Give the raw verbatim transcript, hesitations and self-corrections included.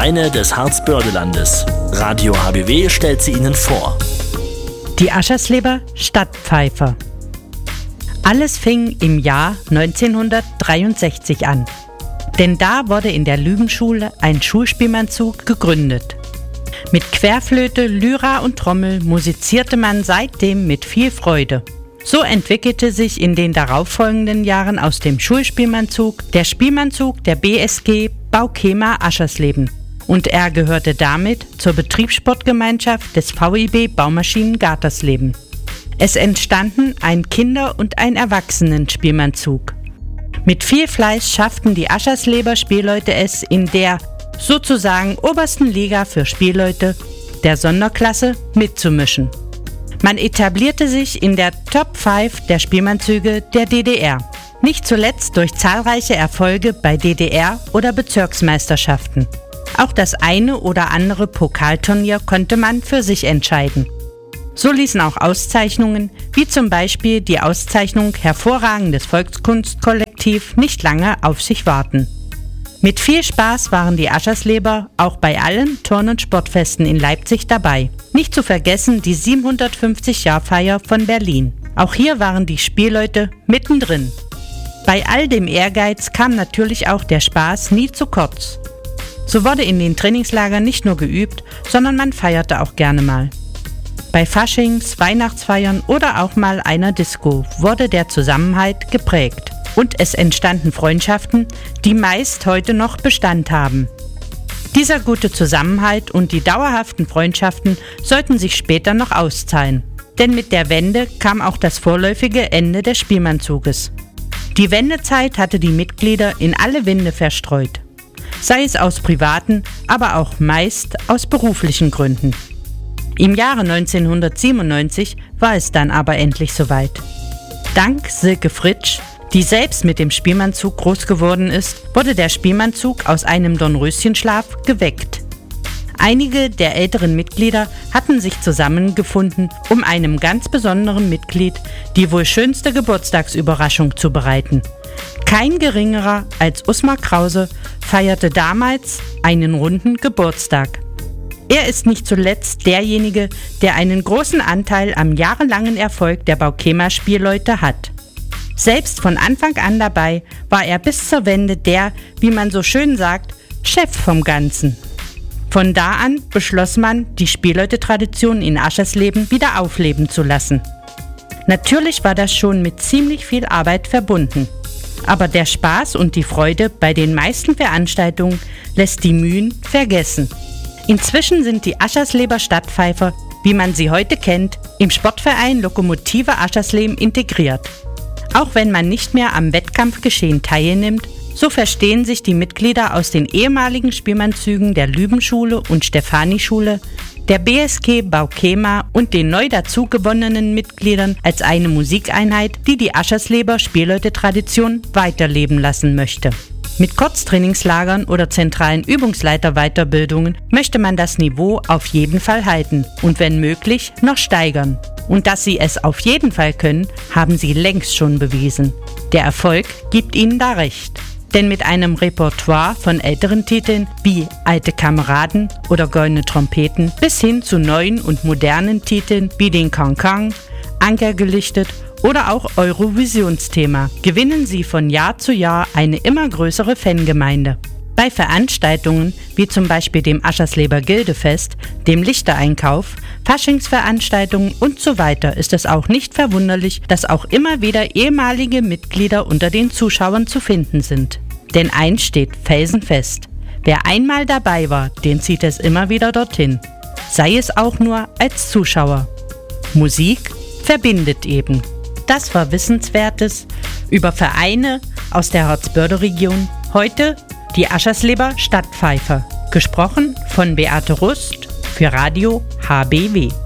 Vereine des Harzbördelandes. Radio H B W stellt sie Ihnen vor. Die Aschersleber Stadtpfeifer. Alles fing im Jahr neunzehnhundertdreiundsechzig an. Denn da wurde in der Lübbenschule ein Schulspielmannszug gegründet. Mit Querflöte, Lyra und Trommel musizierte man seitdem mit viel Freude. So entwickelte sich in den darauffolgenden Jahren aus dem Schulspielmannszug der Spielmannzug der B S G Baukema Aschersleben und er gehörte damit zur Betriebssportgemeinschaft des V I B Baumaschinen Gatersleben. Es entstanden ein Kinder- und ein Erwachsenen-Spielmannzug. Mit viel Fleiß schafften die Aschersleber Spielleute es in der sozusagen obersten Liga für Spielleute, der Sonderklasse, mitzumischen. Man etablierte sich in der Top fünf der Spielmannzüge der D D R, nicht zuletzt durch zahlreiche Erfolge bei D D R- oder Bezirksmeisterschaften. Auch das eine oder andere Pokalturnier konnte man für sich entscheiden. So ließen auch Auszeichnungen, wie zum Beispiel die Auszeichnung Hervorragendes Volkskunstkollektiv, nicht lange auf sich warten. Mit viel Spaß waren die Aschersleber auch bei allen Turn- und Sportfesten in Leipzig dabei. Nicht zu vergessen die siebenhundertfünfzig-Jahr-Feier von Berlin. Auch hier waren die Spielleute mittendrin. Bei all dem Ehrgeiz kam natürlich auch der Spaß nie zu kurz. So wurde in den Trainingslagern nicht nur geübt, sondern man feierte auch gerne mal. Bei Faschings-, Weihnachtsfeiern oder auch mal einer Disco wurde der Zusammenhalt geprägt. Und es entstanden Freundschaften, die meist heute noch Bestand haben. Dieser gute Zusammenhalt und die dauerhaften Freundschaften sollten sich später noch auszahlen. Denn mit der Wende kam auch das vorläufige Ende des Spielmannzuges. Die Wendezeit hatte die Mitglieder in alle Winde verstreut. Sei es aus privaten, aber auch meist aus beruflichen Gründen. Im Jahre neunzehnhundertsiebenundneunzig war es dann aber endlich soweit. Dank Silke Fritsch, die selbst mit dem Spielmannzug groß geworden ist, wurde der Spielmannzug aus einem Dornröschenschlaf geweckt. Einige der älteren Mitglieder hatten sich zusammengefunden, um einem ganz besonderen Mitglied die wohl schönste Geburtstagsüberraschung zu bereiten. Kein geringerer als Usmar Krause feierte damals einen runden Geburtstag. Er ist nicht zuletzt derjenige, der einen großen Anteil am jahrelangen Erfolg der Baukema-Spielleute hat. Selbst von Anfang an dabei war er bis zur Wende der, wie man so schön sagt, Chef vom Ganzen. Von da an beschloss man, die Spielleute-Tradition in Aschersleben wieder aufleben zu lassen. Natürlich war das schon mit ziemlich viel Arbeit verbunden. Aber der Spaß und die Freude bei den meisten Veranstaltungen lässt die Mühen vergessen. Inzwischen sind die Aschersleber Stadtpfeifer, wie man sie heute kennt, im Sportverein Lokomotive Aschersleben integriert. Auch wenn man nicht mehr am Wettkampfgeschehen teilnimmt, so verstehen sich die Mitglieder aus den ehemaligen Spielmannzügen der Lübbenschule und Stefanischule, der B S G Baukema und den neu dazu gewonnenen Mitgliedern als eine Musikeinheit, die die Aschersleber Spielleute-Tradition weiterleben lassen möchte. Mit Kurztrainingslagern oder zentralen Übungsleiterweiterbildungen möchte man das Niveau auf jeden Fall halten und wenn möglich noch steigern. Und dass sie es auf jeden Fall können, haben sie längst schon bewiesen. Der Erfolg gibt ihnen da recht. Denn mit einem Repertoire von älteren Titeln wie Alte Kameraden oder Goldene Trompeten bis hin zu neuen und modernen Titeln wie den Kong-Kong, Anker gelichtet oder auch Eurovisionsthema gewinnen sie von Jahr zu Jahr eine immer größere Fangemeinde. Bei Veranstaltungen wie zum Beispiel dem Aschersleber Gildefest, dem Lichtereinkauf, Faschingsveranstaltungen und so weiter ist es auch nicht verwunderlich, dass auch immer wieder ehemalige Mitglieder unter den Zuschauern zu finden sind. Denn eins steht felsenfest: Wer einmal dabei war, den zieht es immer wieder dorthin. Sei es auch nur als Zuschauer. Musik verbindet eben. Das war Wissenswertes über Vereine aus der Harzbörde-Region. Heute die Aschersleber Stadtpfeifer. Gesprochen von Beate Rust für Radio H B W.